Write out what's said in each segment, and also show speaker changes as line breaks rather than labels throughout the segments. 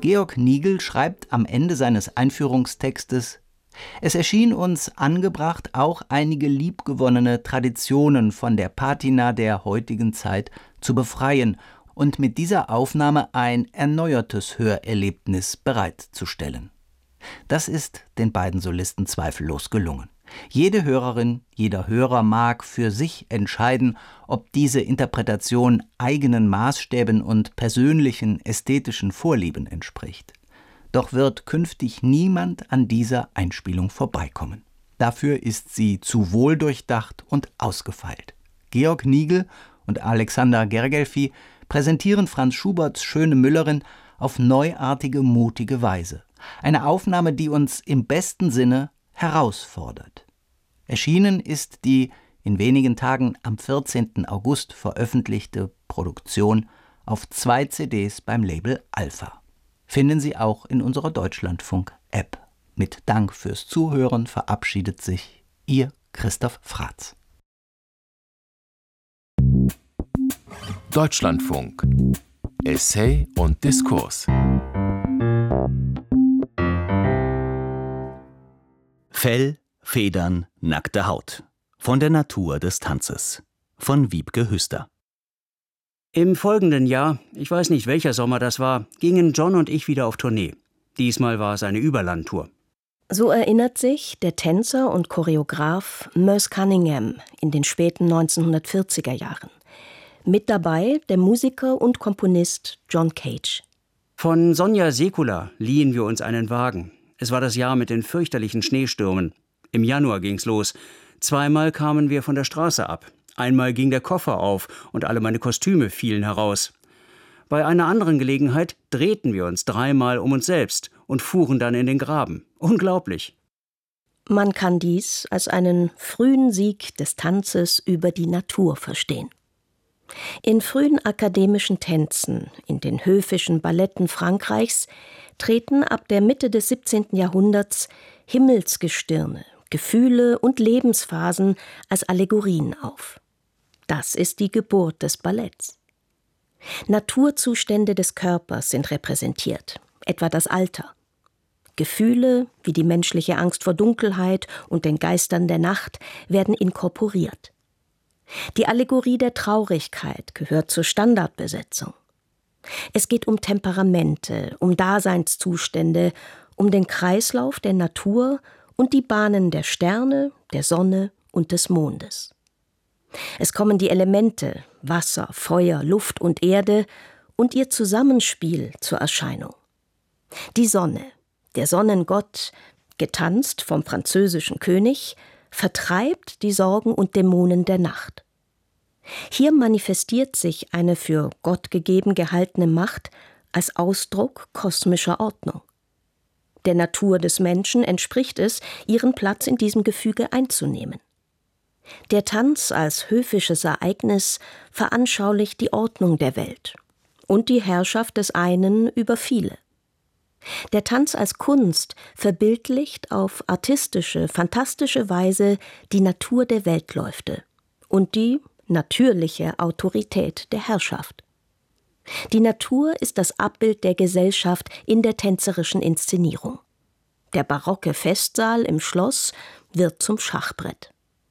Georg Nigl schreibt am Ende seines Einführungstextes: Es erschien uns angebracht, auch einige liebgewonnene Traditionen von der Patina der heutigen Zeit zu befreien und mit dieser Aufnahme ein erneuertes Hörerlebnis bereitzustellen. Das ist den beiden Solisten zweifellos gelungen. Jede Hörerin, jeder Hörer mag für sich entscheiden, ob diese Interpretation eigenen Maßstäben und persönlichen ästhetischen Vorlieben entspricht. Doch wird künftig niemand an dieser Einspielung vorbeikommen. Dafür ist sie zu wohldurchdacht und ausgefeilt. Georg Nigl und Alexander Gergelfi präsentieren Franz Schuberts Schöne Müllerin auf neuartige, mutige Weise. Eine Aufnahme, die uns im besten Sinne herausfordert. Erschienen ist die in wenigen Tagen am 14. August veröffentlichte Produktion auf 2 CDs beim Label Alpha. Finden Sie auch in unserer Deutschlandfunk-App. Mit Dank fürs Zuhören verabschiedet sich Ihr Christoph Fratz.
Deutschlandfunk. Essay und Diskurs.
Fell, Federn, nackte Haut. Von der Natur des Tanzes. Von Wiebke Hüster.
Im folgenden Jahr, ich weiß nicht welcher Sommer das war, gingen John und ich wieder auf Tournee. Diesmal war es eine Überlandtour.
So erinnert sich der Tänzer und Choreograf Merce Cunningham in den späten 1940er Jahren. Mit dabei der Musiker und Komponist John Cage.
Von Sonja Sekula liehen wir uns einen Wagen. Es war das Jahr mit den fürchterlichen Schneestürmen. Im Januar ging's los. 2-mal kamen wir von der Straße ab. Einmal ging der Koffer auf und alle meine Kostüme fielen heraus. Bei einer anderen Gelegenheit drehten wir uns 3-mal um uns selbst und fuhren dann in den Graben. Unglaublich.
Man kann dies als einen frühen Sieg des Tanzes über die Natur verstehen. In frühen akademischen Tänzen, in den höfischen Balletten Frankreichs, treten ab der Mitte des 17. Jahrhunderts Himmelsgestirne, Gefühle und Lebensphasen als Allegorien auf. Das ist die Geburt des Balletts. Naturzustände des Körpers sind repräsentiert, etwa das Alter. Gefühle wie die menschliche Angst vor Dunkelheit und den Geistern der Nacht werden inkorporiert. Die Allegorie der Traurigkeit gehört zur Standardbesetzung. Es geht um Temperamente, um Daseinszustände, um den Kreislauf der Natur und die Bahnen der Sterne, der Sonne und des Mondes. Es kommen die Elemente Wasser, Feuer, Luft und Erde und ihr Zusammenspiel zur Erscheinung. Die Sonne, der Sonnengott, getanzt vom französischen König, vertreibt die Sorgen und Dämonen der Nacht. Hier manifestiert sich eine für Gott gegeben gehaltene Macht als Ausdruck kosmischer Ordnung. Der Natur des Menschen entspricht es, ihren Platz in diesem Gefüge einzunehmen. Der Tanz als höfisches Ereignis veranschaulicht die Ordnung der Welt und die Herrschaft des einen über viele. Der Tanz als Kunst verbildlicht auf artistische, fantastische Weise die Natur der Weltläufte und die natürliche Autorität der Herrschaft. Die Natur ist das Abbild der Gesellschaft in der tänzerischen Inszenierung. Der barocke Festsaal im Schloss wird zum Schachbrett.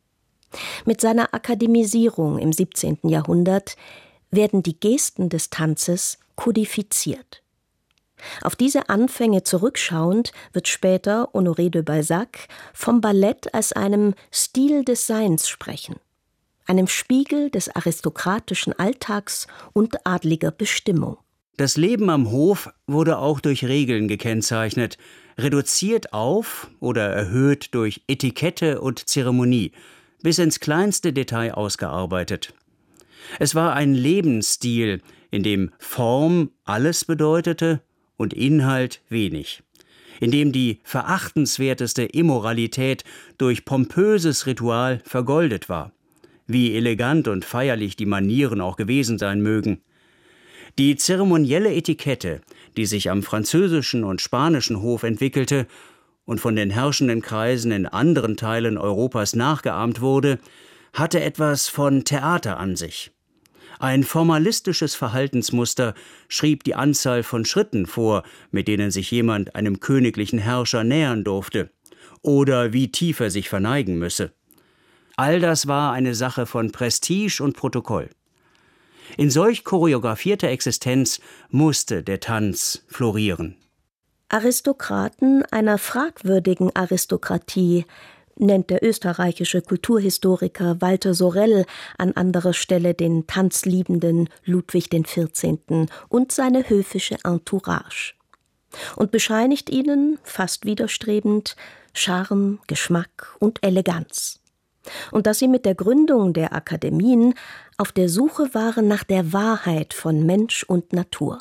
Mit seiner Akademisierung im 17. Jahrhundert werden die Gesten des Tanzes kodifiziert. Auf diese Anfänge zurückschauend wird später Honoré de Balzac vom Ballett als einem Stil des Seins sprechen, einem Spiegel des aristokratischen Alltags und adliger Bestimmung.
Das Leben am Hof wurde auch durch Regeln gekennzeichnet, reduziert auf oder erhöht durch Etikette und Zeremonie, bis ins kleinste Detail ausgearbeitet. Es war ein Lebensstil, in dem Form alles bedeutete und Inhalt wenig, in dem die verachtenswerteste Immoralität durch pompöses Ritual vergoldet war, wie elegant und feierlich die Manieren auch gewesen sein mögen. Die zeremonielle Etikette, die sich am französischen und spanischen Hof entwickelte und von den herrschenden Kreisen in anderen Teilen Europas nachgeahmt wurde, hatte etwas von Theater an sich. Ein formalistisches Verhaltensmuster schrieb die Anzahl von Schritten vor, mit denen sich jemand einem königlichen Herrscher nähern durfte, oder wie tief er sich verneigen müsse. All das war eine Sache von Prestige und Protokoll. In solch choreografierter Existenz musste der Tanz florieren.
Aristokraten einer fragwürdigen Aristokratie nennt der österreichische Kulturhistoriker Walter Sorel an anderer Stelle den tanzliebenden Ludwig XIV. Und seine höfische Entourage und bescheinigt ihnen, fast widerstrebend, Charme, Geschmack und Eleganz. Und dass sie mit der Gründung der Akademien auf der Suche waren nach der Wahrheit von Mensch und Natur.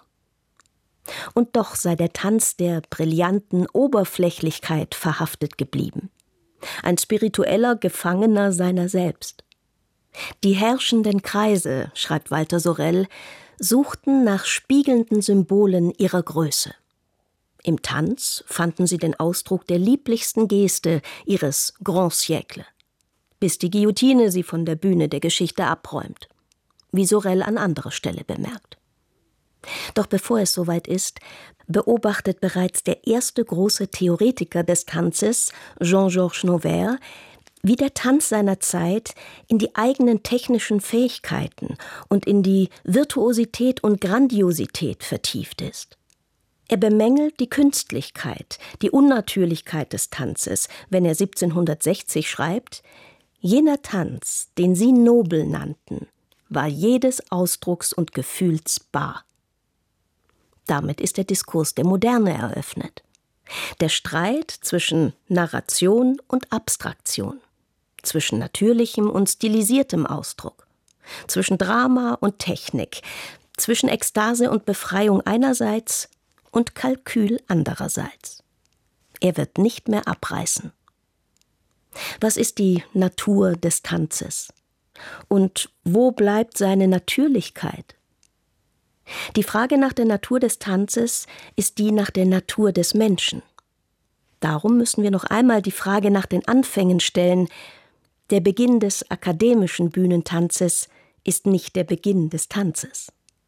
Und doch sei der Tanz der brillanten Oberflächlichkeit verhaftet geblieben. Ein spiritueller Gefangener seiner selbst. Die herrschenden Kreise, schreibt Walter Sorel, suchten nach spiegelnden Symbolen ihrer Größe. Im Tanz fanden sie den Ausdruck der lieblichsten Geste ihres Grand Siècle, bis die Guillotine sie von der Bühne der Geschichte abräumt, wie Sorel an anderer Stelle bemerkt. Doch bevor es soweit ist, beobachtet bereits der erste große Theoretiker des Tanzes, Jean-Georges Noverre, wie der Tanz seiner Zeit in die eigenen technischen Fähigkeiten und in die Virtuosität und Grandiosität vertieft ist. Er bemängelt die Künstlichkeit, die Unnatürlichkeit des Tanzes, wenn er 1760 schreibt: Jener Tanz, den sie nobel nannten, war jedes Ausdrucks und Gefühls bar. Damit ist der Diskurs der Moderne eröffnet. Der Streit zwischen Narration und Abstraktion, zwischen natürlichem und stilisiertem Ausdruck, zwischen Drama und Technik, zwischen Ekstase und Befreiung einerseits und Kalkül andererseits. Er wird nicht mehr abreißen. Was ist die Natur des Tanzes? Und wo bleibt seine Natürlichkeit? Die Frage nach der Natur des Tanzes ist die nach der Natur des Menschen. Darum müssen wir noch einmal die Frage nach den Anfängen stellen. Der Beginn des akademischen Bühnentanzes ist nicht der Beginn des Tanzes.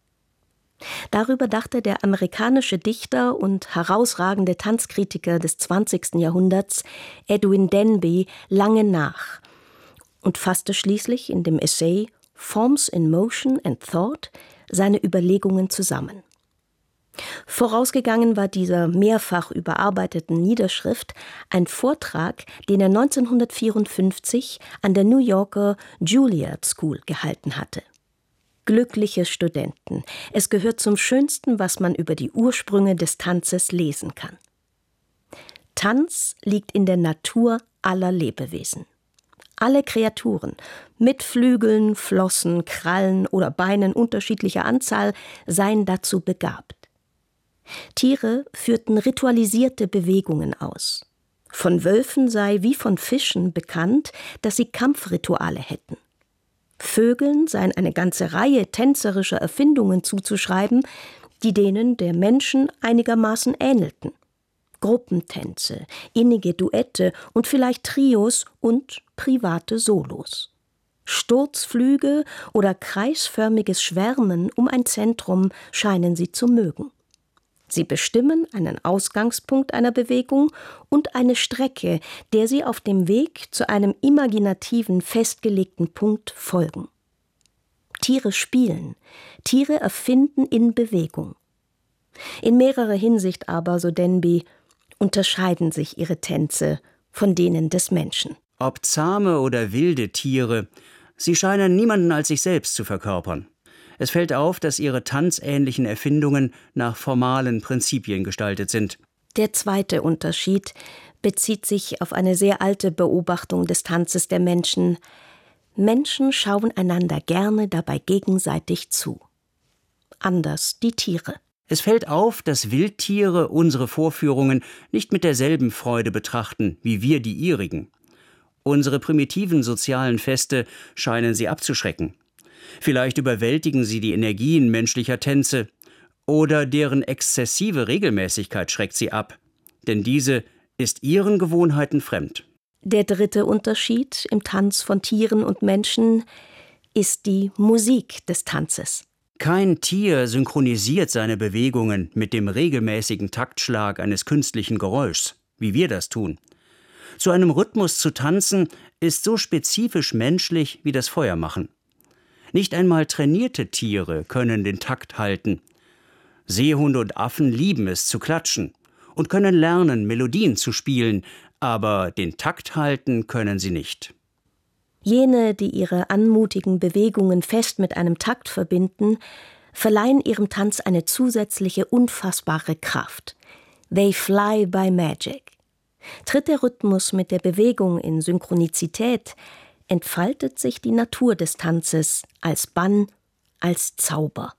Darüber dachte der amerikanische Dichter und herausragende Tanzkritiker des 20. Jahrhunderts Edwin Denby lange nach und fasste schließlich in dem Essay Forms in Motion and Thought seine Überlegungen zusammen. Vorausgegangen war dieser mehrfach überarbeiteten Niederschrift ein Vortrag, den er 1954 an der New Yorker Juilliard School gehalten hatte. Glückliche Studenten, es gehört zum Schönsten, was man über die Ursprünge des Tanzes lesen kann. Tanz liegt in der Natur aller Lebewesen. Alle Kreaturen, mit Flügeln, Flossen, Krallen oder Beinen unterschiedlicher Anzahl, seien dazu begabt. Tiere führten ritualisierte Bewegungen aus. Von Wölfen sei wie von Fischen bekannt, dass sie Kampfrituale hätten. Vögeln seien eine ganze Reihe tänzerischer Erfindungen zuzuschreiben, die denen der Menschen einigermaßen ähnelten. Gruppentänze, innige Duette und vielleicht Trios und private Solos. Sturzflüge oder kreisförmiges Schwärmen um ein Zentrum scheinen sie zu mögen. Sie bestimmen einen Ausgangspunkt einer Bewegung und eine Strecke, der sie auf dem Weg zu einem imaginativen, festgelegten Punkt folgen. Tiere spielen, Tiere erfinden in Bewegung. In mehrerer Hinsicht aber, so Denby, unterscheiden sich ihre Tänze von denen des Menschen.
Ob zahme oder wilde Tiere, sie scheinen niemanden als sich selbst zu verkörpern. Es fällt auf, dass ihre tanzähnlichen Erfindungen nach formalen Prinzipien gestaltet sind.
Der zweite Unterschied bezieht sich auf eine sehr alte Beobachtung des Tanzes der Menschen. Menschen schauen einander gerne dabei gegenseitig zu. Anders die Tiere.
Es fällt auf, dass Wildtiere unsere Vorführungen nicht mit derselben Freude betrachten, wie wir die ihrigen. Unsere primitiven sozialen Feste scheinen sie abzuschrecken. Vielleicht überwältigen sie die Energien menschlicher Tänze, oder deren exzessive Regelmäßigkeit schreckt sie ab, denn diese ist ihren Gewohnheiten fremd.
Der dritte Unterschied im Tanz von Tieren und Menschen: ist die Musik des Tanzes.
Kein Tier synchronisiert seine Bewegungen mit dem regelmäßigen Taktschlag eines künstlichen Geräuschs, wie wir das tun. Zu einem Rhythmus zu tanzen ist so spezifisch menschlich wie das Feuermachen. Nicht einmal trainierte Tiere können den Takt halten. Seehunde und Affen lieben es zu klatschen und können lernen, Melodien zu spielen, aber den Takt halten können sie nicht.
Jene, die ihre anmutigen Bewegungen fest mit einem Takt verbinden, verleihen ihrem Tanz eine zusätzliche, unfassbare Kraft. They fly by magic. Tritt der Rhythmus mit der Bewegung in Synchronizität, entfaltet sich die Natur des Tanzes als Bann, als Zauber.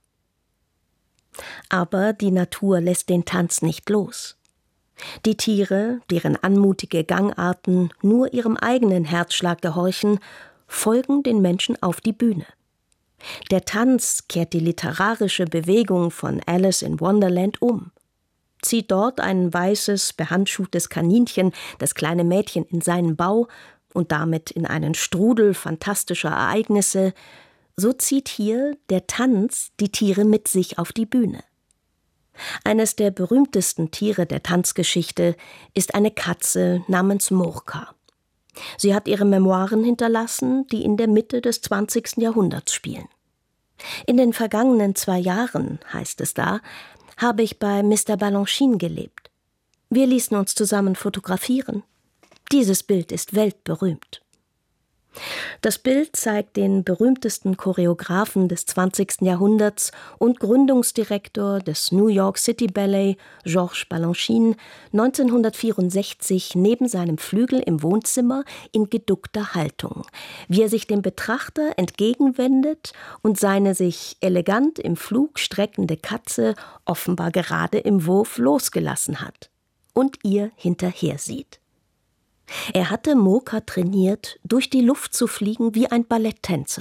Aber die Natur lässt den Tanz nicht los. Die Tiere, deren anmutige Gangarten nur ihrem eigenen Herzschlag gehorchen, folgen den Menschen auf die Bühne. Der Tanz kehrt die literarische Bewegung von Alice in Wonderland um. Zieht dort ein weißes, behandschuhtes Kaninchen das kleine Mädchen in seinen Bau und damit in einen Strudel fantastischer Ereignisse, so zieht hier der Tanz die Tiere mit sich auf die Bühne. Eines der berühmtesten Tiere der Tanzgeschichte ist eine Katze namens Murka. Sie hat ihre Memoiren hinterlassen, die in der Mitte des 20. Jahrhunderts spielen. In den vergangenen 2 Jahren, heißt es da, habe ich bei Mr. Balanchine gelebt. Wir ließen uns zusammen fotografieren. Dieses Bild ist weltberühmt. Das Bild zeigt den berühmtesten Choreografen des 20. Jahrhunderts und Gründungsdirektor des New York City Ballet, Georges Balanchine, 1964 neben seinem Flügel im Wohnzimmer in geduckter Haltung, wie er sich dem Betrachter entgegenwendet und seine sich elegant im Flug streckende Katze offenbar gerade im Wurf losgelassen hat und ihr hinterher sieht. Er hatte Murka trainiert, durch die Luft zu fliegen wie ein Balletttänzer.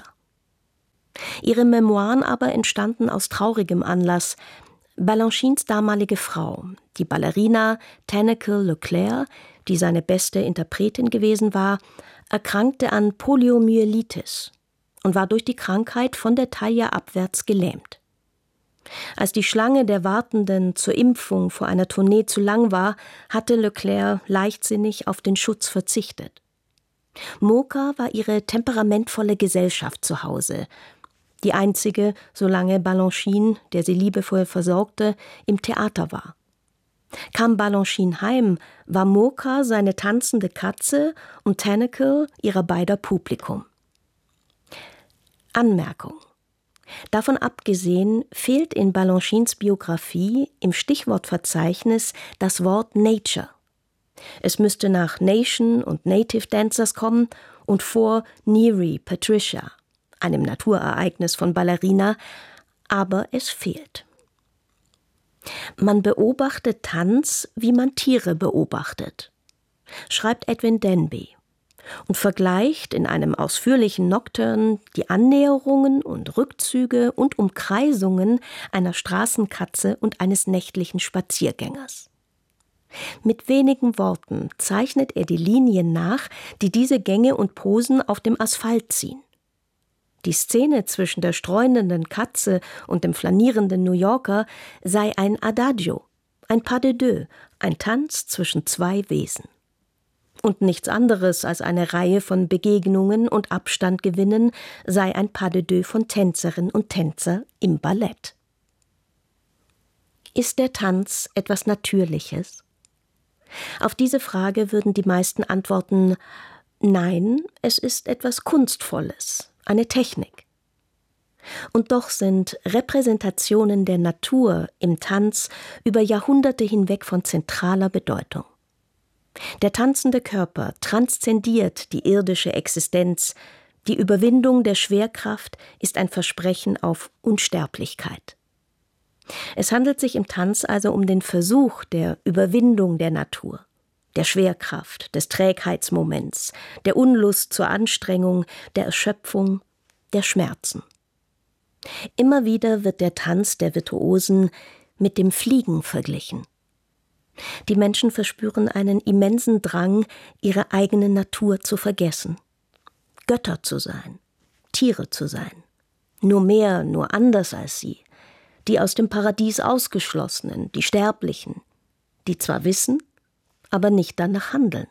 Ihre Memoiren aber entstanden aus traurigem Anlass. Balanchines damalige Frau, die Ballerina Tanaquil Leclerc, die seine beste Interpretin gewesen war, erkrankte an Poliomyelitis und war durch die Krankheit von der Taille abwärts gelähmt. Als die Schlange der Wartenden zur Impfung vor einer Tournee zu lang war, hatte Leclerc leichtsinnig auf den Schutz verzichtet. Murka war ihre temperamentvolle Gesellschaft zu Hause, die einzige, solange Balanchine, der sie liebevoll versorgte, im Theater war. Kam Balanchine heim, war Murka seine tanzende Katze und Tanaquil ihrer beider Publikum. Anmerkung: Davon abgesehen fehlt in Balanchines Biografie im Stichwortverzeichnis das Wort Nature. Es müsste nach Nation und Native Dancers kommen und vor Neri Patricia, einem Naturereignis von Ballerina, aber es fehlt. Man beobachtet Tanz, wie man Tiere beobachtet, schreibt Edwin Denby, und vergleicht in einem ausführlichen Nocturne die Annäherungen und Rückzüge und Umkreisungen einer Straßenkatze und eines nächtlichen Spaziergängers. Mit wenigen Worten zeichnet er die Linien nach, die diese Gänge und Posen auf dem Asphalt ziehen. Die Szene zwischen der streunenden Katze und dem flanierenden New Yorker sei ein Adagio, ein Pas de deux, ein Tanz zwischen 2 Wesen. Und nichts anderes als eine Reihe von Begegnungen und Abstandgewinnen sei ein Pas de deux von Tänzerin und Tänzer im Ballett. Ist der Tanz etwas Natürliches? Auf diese Frage würden die meisten antworten: Nein, es ist etwas Kunstvolles, eine Technik. Und doch sind Repräsentationen der Natur im Tanz über Jahrhunderte hinweg von zentraler Bedeutung. Der tanzende Körper transzendiert die irdische Existenz. Die Überwindung der Schwerkraft ist ein Versprechen auf Unsterblichkeit. Es handelt sich im Tanz also um den Versuch der Überwindung der Natur, der Schwerkraft, des Trägheitsmoments, der Unlust zur Anstrengung, der Erschöpfung, der Schmerzen. Immer wieder wird der Tanz der Virtuosen mit dem Fliegen verglichen. Die Menschen verspüren einen immensen Drang, ihre eigene Natur zu vergessen, Götter zu sein, Tiere zu sein. Nur mehr, nur anders als sie. Die aus dem Paradies Ausgeschlossenen, die Sterblichen, die zwar wissen, aber nicht danach handeln.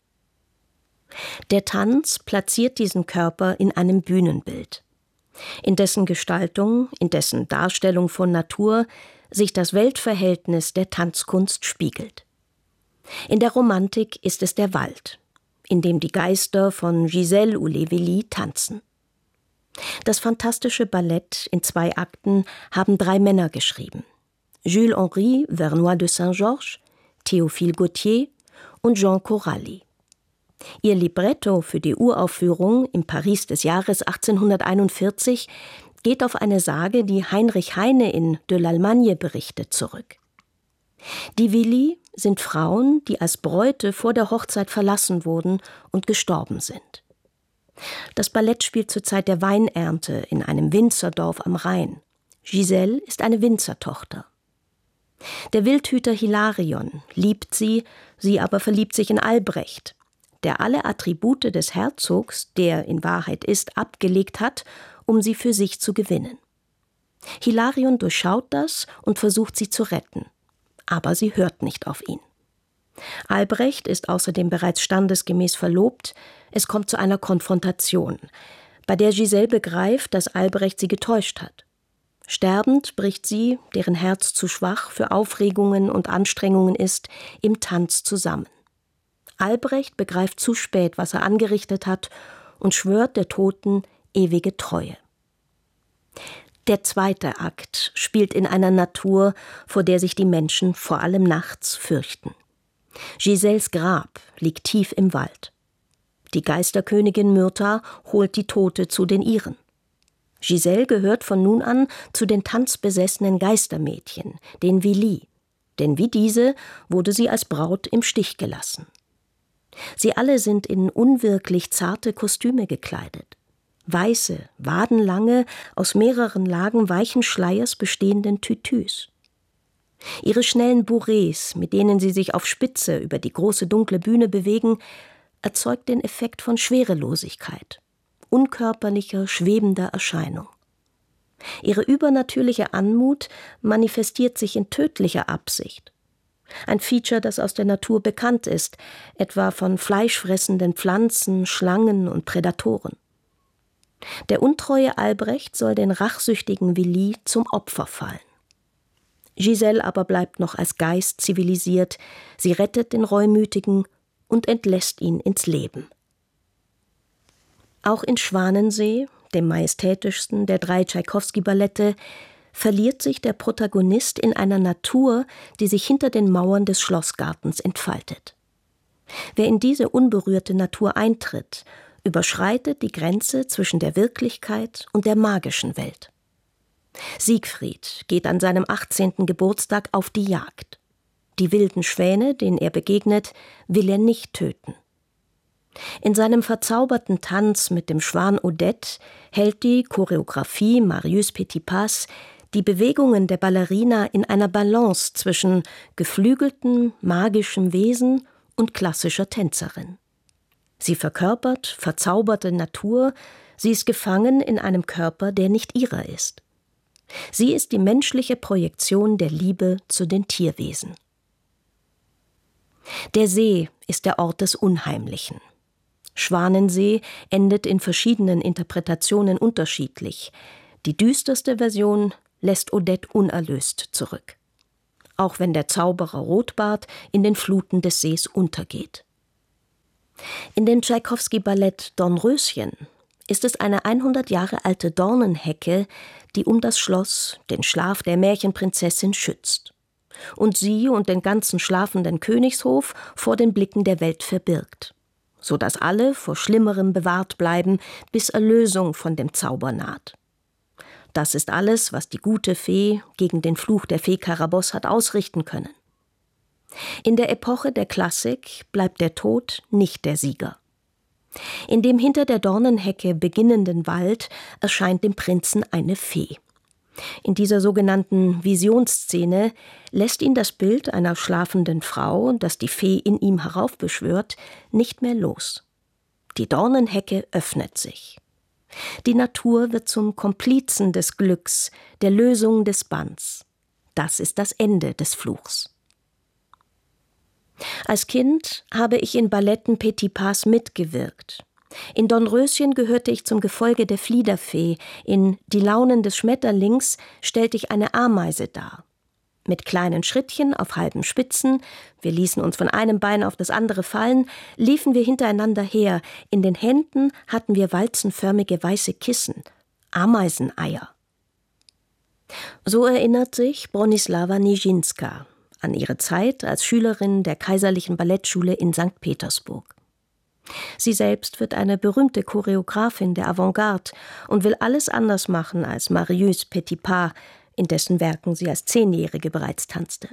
Der Tanz platziert diesen Körper in einem Bühnenbild, in dessen Gestaltung, in dessen Darstellung von Natur sich das Weltverhältnis der Tanzkunst spiegelt. In der Romantik ist es der Wald, in dem die Geister von Giselle ou les Vélies tanzen. Das fantastische Ballett in 2 Akten haben 3 Männer geschrieben: Jules-Henri Vernois de Saint-Georges, Théophile Gautier und Jean Coralli. Ihr Libretto für die Uraufführung im Paris des Jahres 1841 geht auf eine Sage, die Heinrich Heine in De l'Allemagne berichtet, zurück. Die Vélies sind Frauen, die als Bräute vor der Hochzeit verlassen wurden und gestorben sind. Das Ballett spielt zur Zeit der Weinernte in einem Winzerdorf am Rhein. Giselle ist eine Winzertochter. Der Wildhüter Hilarion liebt sie, sie aber verliebt sich in Albrecht, der alle Attribute des Herzogs, der in Wahrheit ist, abgelegt hat, um sie für sich zu gewinnen. Hilarion durchschaut das und versucht sie zu retten, aber sie hört nicht auf ihn. Albrecht ist außerdem bereits standesgemäß verlobt, es kommt zu einer Konfrontation, bei der Giselle begreift, dass Albrecht sie getäuscht hat. Sterbend bricht sie, deren Herz zu schwach für Aufregungen und Anstrengungen ist, im Tanz zusammen. Albrecht begreift zu spät, was er angerichtet hat, und schwört der Toten ewige Treue. Der 2. Akt spielt in einer Natur, vor der sich die Menschen vor allem nachts fürchten. Giselles Grab liegt tief im Wald. Die Geisterkönigin Myrtha holt die Tote zu den ihren. Giselle gehört von nun an zu den tanzbesessenen Geistermädchen, den Vélies, denn wie diese wurde sie als Braut im Stich gelassen. Sie alle sind in unwirklich zarte Kostüme gekleidet. Weiße, wadenlange, aus mehreren Lagen weichen Schleiers bestehenden Tütüs. Ihre schnellen Bourrées, mit denen sie sich auf Spitze über die große dunkle Bühne bewegen, erzeugt den Effekt von Schwerelosigkeit, unkörperlicher, schwebender Erscheinung. Ihre übernatürliche Anmut manifestiert sich in tödlicher Absicht. Ein Feature, das aus der Natur bekannt ist, etwa von fleischfressenden Pflanzen, Schlangen und Prädatoren. Der untreue Albrecht soll den rachsüchtigen Vélies zum Opfer fallen. Giselle aber bleibt noch als Geist zivilisiert, sie rettet den Reumütigen und entlässt ihn ins Leben. Auch in Schwanensee, dem majestätischsten der 3 Tschaikowski-Ballette, verliert sich der Protagonist in einer Natur, die sich hinter den Mauern des Schlossgartens entfaltet. Wer in diese unberührte Natur eintritt, überschreitet die Grenze zwischen der Wirklichkeit und der magischen Welt. Siegfried geht an seinem 18. Geburtstag auf die Jagd. Die wilden Schwäne, denen er begegnet, will er nicht töten. In seinem verzauberten Tanz mit dem Schwan Odette hält die Choreografie Marius Petipas die Bewegungen der Ballerina in einer Balance zwischen geflügeltem, magischem Wesen und klassischer Tänzerin. Sie verkörpert verzauberte Natur, sie ist gefangen in einem Körper, der nicht ihrer ist. Sie ist die menschliche Projektion der Liebe zu den Tierwesen. Der See ist der Ort des Unheimlichen. Schwanensee endet in verschiedenen Interpretationen unterschiedlich. Die düsterste Version lässt Odette unerlöst zurück. Auch wenn der Zauberer Rotbart in den Fluten des Sees untergeht. In dem Tschaikowski-Ballett Dornröschen ist es eine 100 Jahre alte Dornenhecke, die um das Schloss, den Schlaf der Märchenprinzessin, schützt und sie und den ganzen schlafenden Königshof vor den Blicken der Welt verbirgt, so dass alle vor Schlimmerem bewahrt bleiben, bis Erlösung von dem Zauber naht. Das ist alles, was die gute Fee gegen den Fluch der Fee Karaboss hat ausrichten können. In der Epoche der Klassik bleibt der Tod nicht der Sieger. In dem hinter der Dornenhecke beginnenden Wald erscheint dem Prinzen eine Fee. In dieser sogenannten Visionsszene lässt ihn das Bild einer schlafenden Frau, das die Fee in ihm heraufbeschwört, nicht mehr los. Die Dornenhecke öffnet sich. Die Natur wird zum Komplizen des Glücks, der Lösung des Banns. Das ist das Ende des Fluchs. Als Kind habe ich in Balletten Petipas mitgewirkt. In Dornröschen gehörte ich zum Gefolge der Fliederfee, in Die Launen des Schmetterlings stellte ich eine Ameise dar. Mit kleinen Schrittchen auf halben Spitzen, wir ließen uns von einem Bein auf das andere fallen, liefen wir hintereinander her. In den Händen hatten wir walzenförmige weiße Kissen, Ameiseneier. So erinnert sich Bronislawa Nijinská an ihre Zeit als Schülerin der Kaiserlichen Ballettschule in St. Petersburg. Sie selbst wird eine berühmte Choreografin der Avantgarde und will alles anders machen als Marius Petipa, in dessen Werken sie als 10-Jährige bereits tanzte.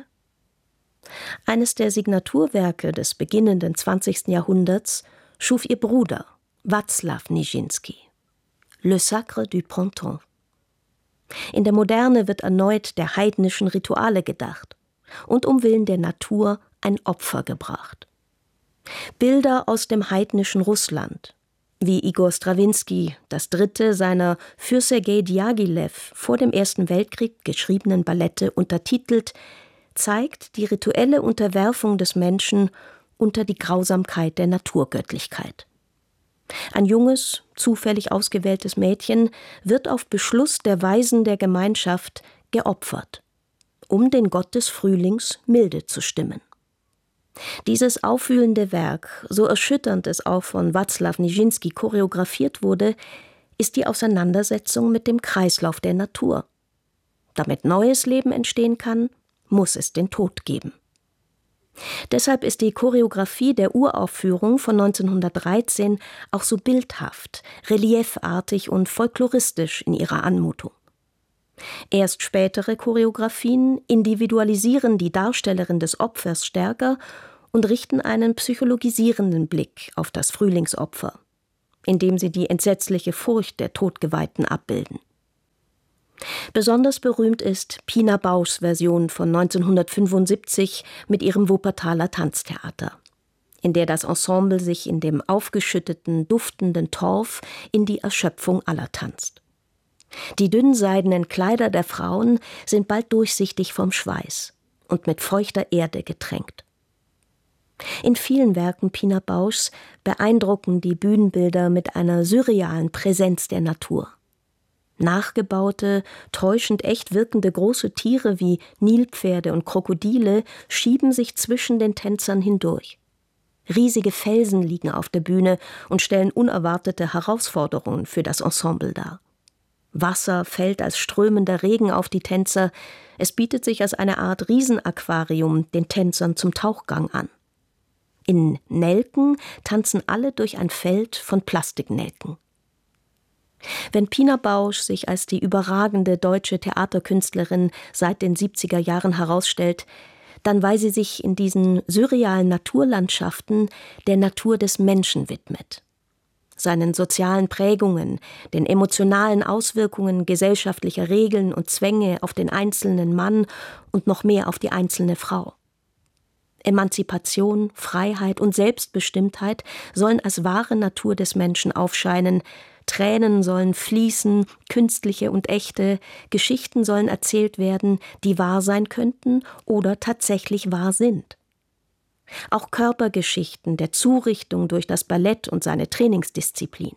Eines der Signaturwerke des beginnenden 20. Jahrhunderts schuf ihr Bruder, Václav Nijinsky, Le Sacre du Printemps. In der Moderne wird erneut der heidnischen Rituale gedacht und um Willen der Natur ein Opfer gebracht. Bilder aus dem heidnischen Russland, wie Igor Strawinski das dritte seiner für Sergei Diaghilev vor dem Ersten Weltkrieg geschriebenen Ballette untertitelt, zeigt die rituelle Unterwerfung des Menschen unter die Grausamkeit der Naturgöttlichkeit. Ein junges, zufällig ausgewähltes Mädchen wird auf Beschluss der Weisen der Gemeinschaft geopfert, um den Gott des Frühlings milde zu stimmen. Dieses aufwühlende Werk, so erschütternd es auch von Václav Nijinsky choreografiert wurde, ist die Auseinandersetzung mit dem Kreislauf der Natur. Damit neues Leben entstehen kann, muss es den Tod geben. Deshalb ist die Choreografie der Uraufführung von 1913 auch so bildhaft, reliefartig und folkloristisch in ihrer Anmutung. Erst spätere Choreografien individualisieren die Darstellerin des Opfers stärker und richten einen psychologisierenden Blick auf das Frühlingsopfer, indem sie die entsetzliche Furcht der Todgeweihten abbilden. Besonders berühmt ist Pina Bauschs Version von 1975 mit ihrem Wuppertaler Tanztheater, in der das Ensemble sich in dem aufgeschütteten, duftenden Torf in die Erschöpfung aller tanzt. Die dünnseidenen Kleider der Frauen sind bald durchsichtig vom Schweiß und mit feuchter Erde getränkt. In vielen Werken Pina Bauschs beeindrucken die Bühnenbilder mit einer surrealen Präsenz der Natur. Nachgebaute, täuschend echt wirkende große Tiere wie Nilpferde und Krokodile schieben sich zwischen den Tänzern hindurch. Riesige Felsen liegen auf der Bühne und stellen unerwartete Herausforderungen für das Ensemble dar. Wasser fällt als strömender Regen auf die Tänzer. Es bietet sich als eine Art Riesenaquarium den Tänzern zum Tauchgang an. In Nelken tanzen alle durch ein Feld von Plastiknelken. Wenn Pina Bausch sich als die überragende deutsche Theaterkünstlerin seit den 70er Jahren herausstellt, dann weil sie sich in diesen surrealen Naturlandschaften der Natur des Menschen widmet. Seinen sozialen Prägungen, den emotionalen Auswirkungen gesellschaftlicher Regeln und Zwänge auf den einzelnen Mann und noch mehr auf die einzelne Frau. Emanzipation, Freiheit und Selbstbestimmtheit sollen als wahre Natur des Menschen aufscheinen, Tränen sollen fließen, künstliche und echte, Geschichten sollen erzählt werden, die wahr sein könnten oder tatsächlich wahr sind. Auch Körpergeschichten der Zurichtung durch das Ballett und seine Trainingsdisziplin.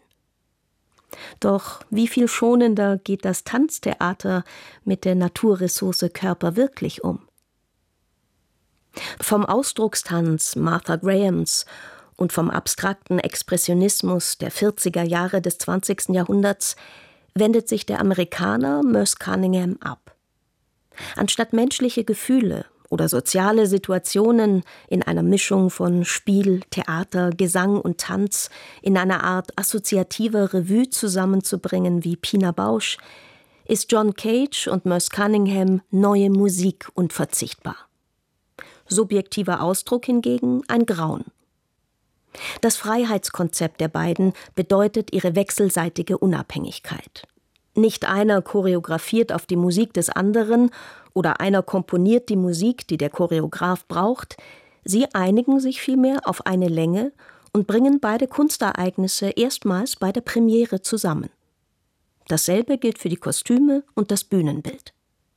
Doch wie viel schonender geht das Tanztheater mit der Naturressource Körper wirklich um? Vom Ausdruckstanz Martha Grahams und vom abstrakten Expressionismus der 40er Jahre des 20. Jahrhunderts wendet sich der Amerikaner Merce Cunningham ab. Anstatt menschliche Gefühle oder soziale Situationen in einer Mischung von Spiel, Theater, Gesang und Tanz in einer Art assoziativer Revue zusammenzubringen wie Pina Bausch, ist John Cage und Merce Cunningham neue Musik unverzichtbar. Subjektiver Ausdruck hingegen ein Grauen. Das Freiheitskonzept der beiden bedeutet ihre wechselseitige Unabhängigkeit. Nicht einer choreografiert auf die Musik des anderen oder einer komponiert die Musik, die der Choreograf braucht. Sie einigen sich vielmehr auf eine Länge und bringen beide Kunstereignisse erstmals bei der Premiere zusammen. Dasselbe gilt für die Kostüme und das Bühnenbild.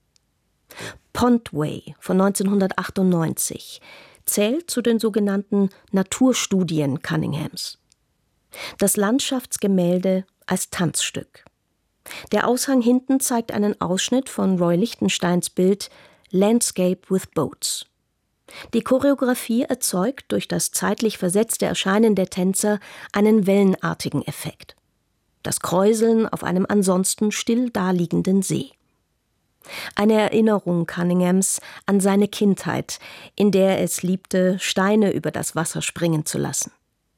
Pondway von 1998 zählt zu den sogenannten Naturstudien Cunninghams. Das Landschaftsgemälde als Tanzstück. Der Aushang hinten zeigt einen Ausschnitt von Roy Lichtensteins Bild Landscape with Boats. Die Choreografie erzeugt durch das zeitlich versetzte Erscheinen der Tänzer einen wellenartigen Effekt. Das Kräuseln auf einem ansonsten still daliegenden See. Eine Erinnerung Cunninghams an seine Kindheit, in der er es liebte, Steine über das Wasser springen zu lassen.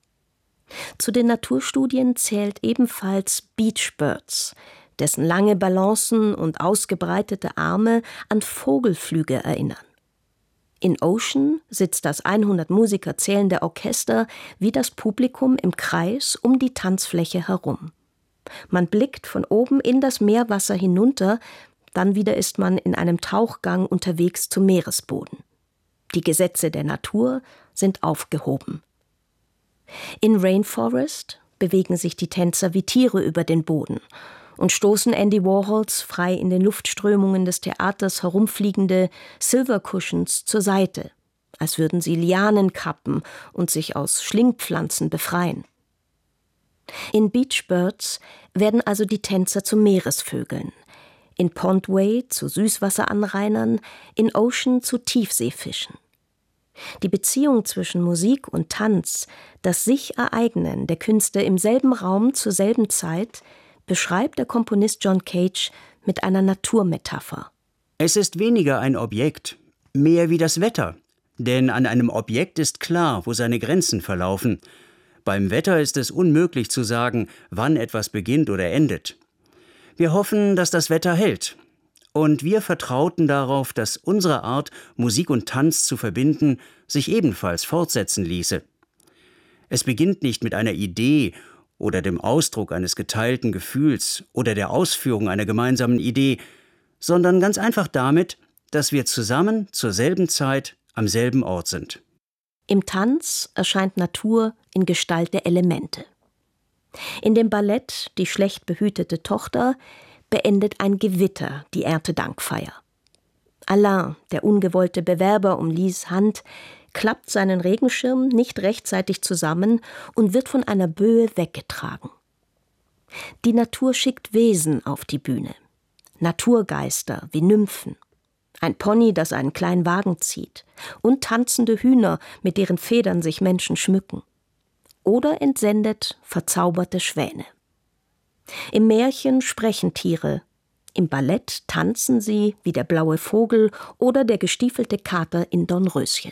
Zu den Naturstudien zählt ebenfalls Beach Birds, dessen lange Balancen und ausgebreitete Arme an Vogelflüge erinnern. In Ocean sitzt das 100 Musiker zählende Orchester wie das Publikum im Kreis um die Tanzfläche herum. Man blickt von oben in das Meerwasser hinunter, dann wieder ist man in einem Tauchgang unterwegs zum Meeresboden. Die Gesetze der Natur sind aufgehoben. In Rainforest bewegen sich die Tänzer wie Tiere über den Boden und stoßen Andy Warhols frei in den Luftströmungen des Theaters herumfliegende Silver Cushions zur Seite, als würden sie Lianen kappen und sich aus Schlingpflanzen befreien. In Beach Birds werden also die Tänzer zu Meeresvögeln, in Pondway zu Süßwasseranrainern, in Ocean zu Tiefseefischen. Die Beziehung zwischen Musik und Tanz, das Sich-Ereignen der Künste im selben Raum zur selben Zeit, beschreibt der Komponist John Cage mit einer Naturmetapher.
Es ist weniger ein Objekt, mehr wie das Wetter. Denn an einem Objekt ist klar, wo seine Grenzen verlaufen. Beim Wetter ist es unmöglich zu sagen, wann etwas beginnt oder endet. Wir hoffen, dass das Wetter hält. Und wir vertrauten darauf, dass unsere Art, Musik und Tanz zu verbinden, sich ebenfalls fortsetzen ließe. Es beginnt nicht mit einer Idee oder dem Ausdruck eines geteilten Gefühls oder der Ausführung einer gemeinsamen Idee, sondern ganz einfach damit, dass wir zusammen zur selben Zeit am selben Ort sind.
Im Tanz erscheint Natur in Gestalt der Elemente. In dem Ballett Die schlecht behütete Tochter beendet ein Gewitter die Erntedankfeier. Alain, der ungewollte Bewerber um Lies Hand, klappt seinen Regenschirm nicht rechtzeitig zusammen und wird von einer Böe weggetragen. Die Natur schickt Wesen auf die Bühne. Naturgeister wie Nymphen. Ein Pony, das einen kleinen Wagen zieht. Und tanzende Hühner, mit deren Federn sich Menschen schmücken. Oder entsendet verzauberte Schwäne. Im Märchen sprechen Tiere. Im Ballett tanzen sie wie der blaue Vogel oder der gestiefelte Kater in Dornröschen.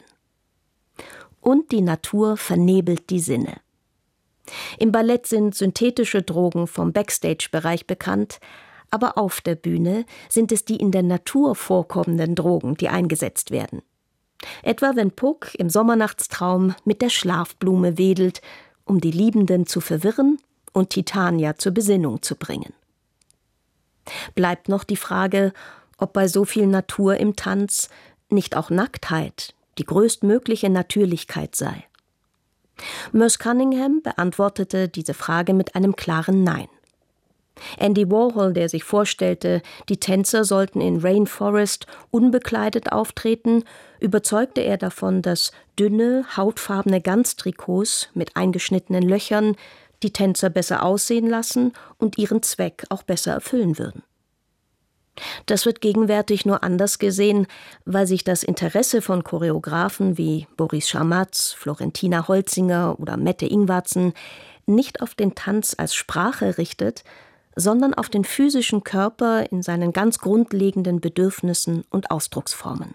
Und die Natur vernebelt die Sinne. Im Ballett sind synthetische Drogen vom Backstage-Bereich bekannt, aber auf der Bühne sind es die in der Natur vorkommenden Drogen, die eingesetzt werden. Etwa wenn Puck im Sommernachtstraum mit der Schlafblume wedelt, um die Liebenden zu verwirren und Titania zur Besinnung zu bringen. Bleibt noch die Frage, ob bei so viel Natur im Tanz nicht auch Nacktheit die größtmögliche Natürlichkeit sei. Merce Cunningham beantwortete diese Frage mit einem klaren Nein. Andy Warhol, der sich vorstellte, die Tänzer sollten in Rainforest unbekleidet auftreten, überzeugte er davon, dass dünne, hautfarbene Ganztrikots mit eingeschnittenen Löchern die Tänzer besser aussehen lassen und ihren Zweck auch besser erfüllen würden. Das wird gegenwärtig nur anders gesehen, weil sich das Interesse von Choreografen wie Boris Scharmatz, Florentina Holzinger oder Mette Ingwarzen nicht auf den Tanz als Sprache richtet, sondern auf den physischen Körper in seinen ganz grundlegenden Bedürfnissen und Ausdrucksformen.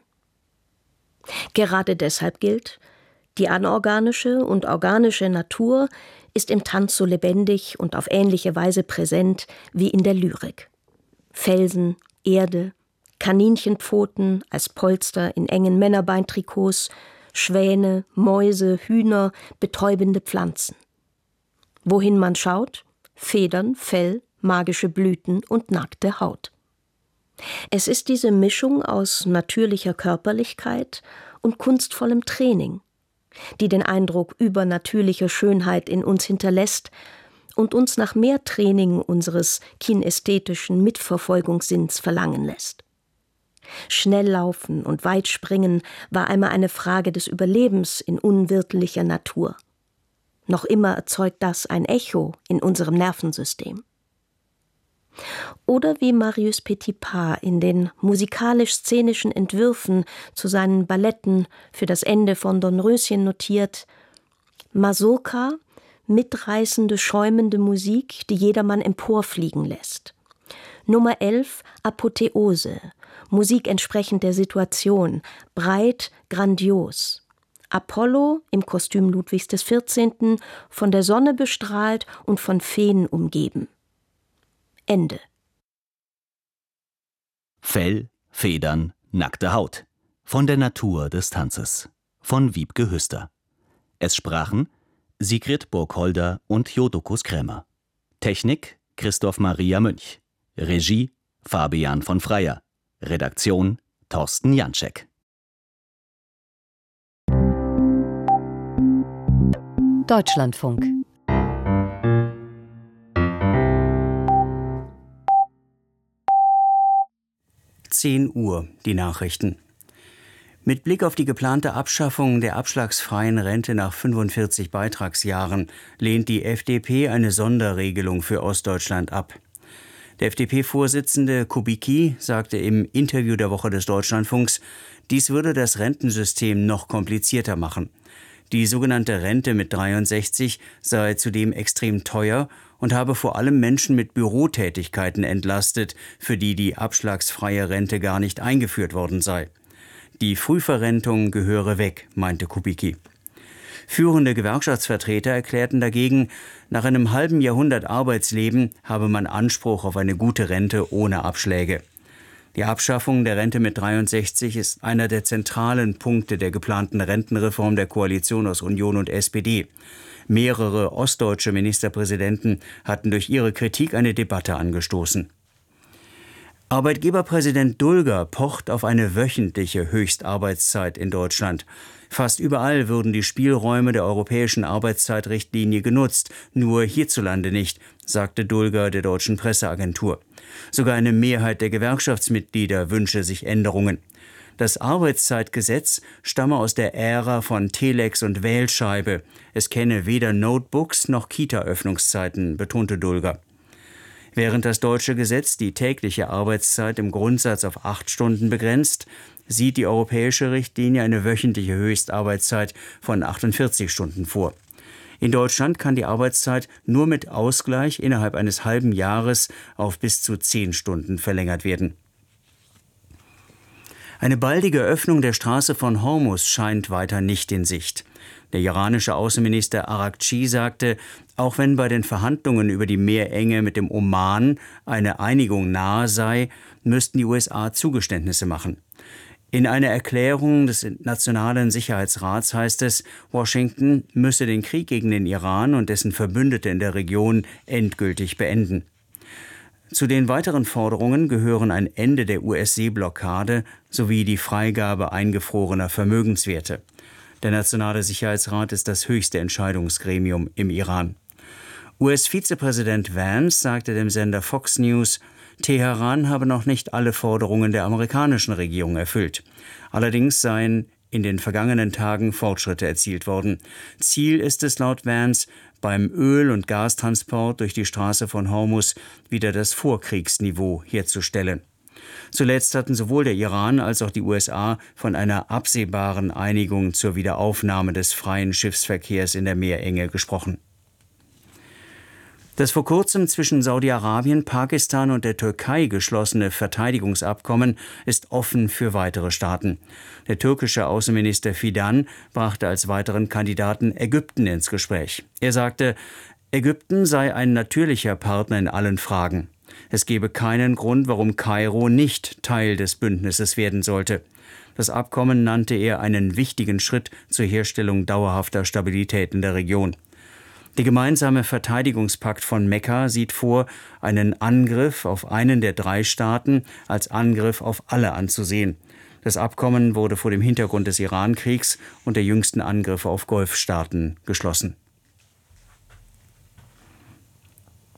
Gerade deshalb gilt, die anorganische und organische Natur ist im Tanz so lebendig und auf ähnliche Weise präsent wie in der Lyrik. Felsen, Erde, Kaninchenpfoten als Polster in engen Männerbeintrikots, Schwäne, Mäuse, Hühner, betäubende Pflanzen. Wohin man schaut, Federn, Fell, magische Blüten und nackte Haut. Es ist diese Mischung aus natürlicher Körperlichkeit und kunstvollem Training, die den Eindruck übernatürlicher Schönheit in uns hinterlässt und uns nach mehr Training unseres kinästhetischen Mitverfolgungssinns verlangen lässt. Schnelllaufen und Weitspringen war einmal eine Frage des Überlebens in unwirtlicher Natur. Noch immer erzeugt das ein Echo in unserem Nervensystem. Oder wie Marius Petipa in den musikalisch-szenischen Entwürfen zu seinen Balletten für das Ende von Dornröschen notiert: Mazurka, mitreißende, schäumende Musik, die jedermann emporfliegen lässt. Nummer 11, Apotheose, Musik entsprechend der Situation, breit, grandios. Apollo im Kostüm Ludwigs XIV., von der Sonne bestrahlt und von Feen umgeben. Ende.
Fell, Federn, nackte Haut. Von der Natur des Tanzes. Von Wiebke Hüster. Es sprachen Sigrid Burgholder und Jodokus Krämer. Technik Christoph Maria Münch. Regie Fabian von Freyer. Redaktion Thorsten Janczek.
Deutschlandfunk.
Uhr, die Nachrichten. Mit Blick auf die geplante Abschaffung der abschlagsfreien Rente nach 45 Beitragsjahren lehnt die FDP eine Sonderregelung für Ostdeutschland ab. Der FDP-Vorsitzende Kubicki sagte im Interview der Woche des Deutschlandfunks, dies würde das Rentensystem noch komplizierter machen. Die sogenannte Rente mit 63 sei zudem extrem teuer und habe vor allem Menschen mit Bürotätigkeiten entlastet, für die die abschlagsfreie Rente gar nicht eingeführt worden sei. Die Frühverrentung gehöre weg, meinte Kubicki. Führende Gewerkschaftsvertreter erklärten dagegen, nach einem halben Jahrhundert Arbeitsleben habe man Anspruch auf eine gute Rente ohne Abschläge. Die Abschaffung der Rente mit 63 ist einer der zentralen Punkte der geplanten Rentenreform der Koalition aus Union und SPD. Mehrere ostdeutsche Ministerpräsidenten hatten durch ihre Kritik eine Debatte angestoßen. Arbeitgeberpräsident Dulger pocht auf eine wöchentliche Höchstarbeitszeit in Deutschland. Fast überall würden die Spielräume der europäischen Arbeitszeitrichtlinie genutzt, nur hierzulande nicht, sagte Dulger der deutschen Presseagentur. Sogar eine Mehrheit der Gewerkschaftsmitglieder wünsche sich Änderungen. Das Arbeitszeitgesetz stamme aus der Ära von Telex und Wählscheibe. Es kenne weder Notebooks noch Kita-Öffnungszeiten, betonte Dulger. Während das deutsche Gesetz die tägliche Arbeitszeit im Grundsatz auf 8 Stunden begrenzt, sieht die europäische Richtlinie eine wöchentliche Höchstarbeitszeit von 48 Stunden vor. In Deutschland kann die Arbeitszeit nur mit Ausgleich innerhalb eines halben Jahres auf bis zu 10 Stunden verlängert werden. Eine baldige Öffnung der Straße von Hormuz scheint weiter nicht in Sicht. Der iranische Außenminister Araghchi sagte, auch wenn bei den Verhandlungen über die Meerenge mit dem Oman eine Einigung nahe sei, müssten die USA Zugeständnisse machen. In einer Erklärung des Nationalen Sicherheitsrats heißt es, Washington müsse den Krieg gegen den Iran und dessen Verbündete in der Region endgültig beenden. Zu den weiteren Forderungen gehören ein Ende der US-Seeblockade sowie die Freigabe eingefrorener Vermögenswerte. Der Nationale Sicherheitsrat ist das höchste Entscheidungsgremium im Iran. US-Vizepräsident Vance sagte dem Sender Fox News, Teheran habe noch nicht alle Forderungen der amerikanischen Regierung erfüllt. Allerdings seien in den vergangenen Tagen Fortschritte erzielt worden. Ziel ist es laut Vance, beim Öl- und Gastransport durch die Straße von Hormuz wieder das Vorkriegsniveau herzustellen. Zuletzt hatten sowohl der Iran als auch die USA von einer absehbaren Einigung zur Wiederaufnahme des freien Schiffsverkehrs in der Meerenge gesprochen. Das vor kurzem zwischen Saudi-Arabien, Pakistan und der Türkei geschlossene Verteidigungsabkommen ist offen für weitere Staaten. Der türkische Außenminister Fidan brachte als weiteren Kandidaten Ägypten ins Gespräch. Er sagte, Ägypten sei ein natürlicher Partner in allen Fragen. Es gebe keinen Grund, warum Kairo nicht Teil des Bündnisses werden sollte. Das Abkommen nannte er einen wichtigen Schritt zur Herstellung dauerhafter Stabilität in der Region. Der gemeinsame Verteidigungspakt von Mekka sieht vor, einen Angriff auf einen der 3 Staaten als Angriff auf alle anzusehen. Das Abkommen wurde vor dem Hintergrund des Iran-Kriegs und der jüngsten Angriffe auf Golfstaaten geschlossen.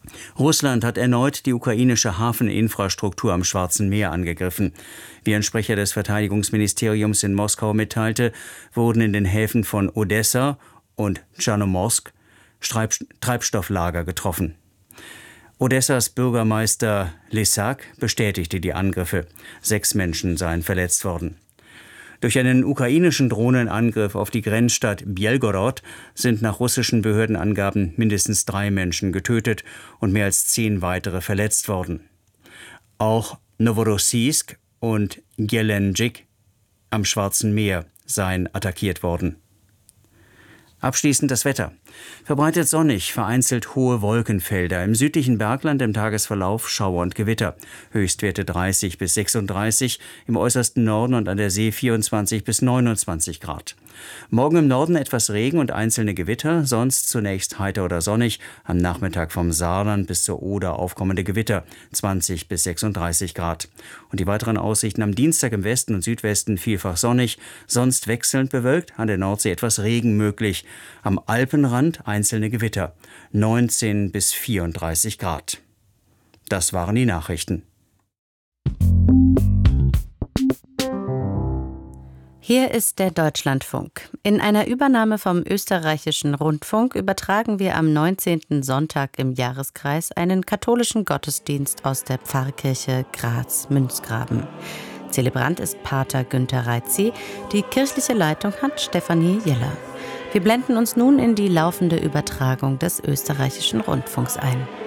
Russland hat erneut die ukrainische Hafeninfrastruktur am Schwarzen Meer angegriffen. Wie ein Sprecher des Verteidigungsministeriums in Moskau mitteilte, wurden in den Häfen von Odessa und Tschernomorsk Treibstofflager getroffen. Odessas Bürgermeister Lysak bestätigte die Angriffe. 6 Menschen seien verletzt worden. Durch einen ukrainischen Drohnenangriff auf die Grenzstadt Bjelgorod sind nach russischen Behördenangaben mindestens 3 Menschen getötet und mehr als 10 weitere verletzt worden. Auch Novorossiysk und Gelendzhik am Schwarzen Meer seien attackiert worden. Abschließend das Wetter. Verbreitet sonnig, vereinzelt hohe Wolkenfelder. Im südlichen Bergland im Tagesverlauf Schauer und Gewitter. Höchstwerte 30 bis 36, im äußersten Norden und an der See 24 bis 29 Grad. Morgen im Norden etwas Regen und einzelne Gewitter, sonst zunächst heiter oder sonnig. Am Nachmittag vom Saarland bis zur Oder aufkommende Gewitter, 20 bis 36 Grad. Und die weiteren Aussichten am Dienstag im Westen und Südwesten vielfach sonnig, sonst wechselnd bewölkt, an der Nordsee etwas Regen möglich. Am Alpenrand einzelne Gewitter, 19 bis 34 Grad. Das waren die Nachrichten.
Hier ist der Deutschlandfunk. In einer Übernahme vom Österreichischen Rundfunk übertragen wir am 19. Sonntag im Jahreskreis einen katholischen Gottesdienst aus der Pfarrkirche Graz-Münzgraben. Zelebrant ist Pater Günther Reitzi, die kirchliche Leitung hat Stefanie Jeller. Wir blenden uns nun in die laufende Übertragung des Österreichischen Rundfunks ein.